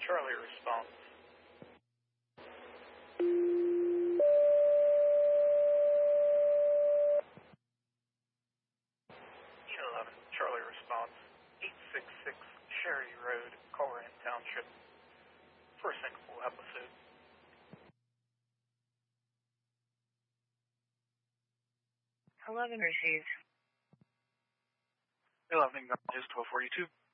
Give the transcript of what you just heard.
Charlie response. E11 Charlie response. 866 Sherry Road, Coleraine Township. For a single episode. 11 received. 11 acknowledges 1242.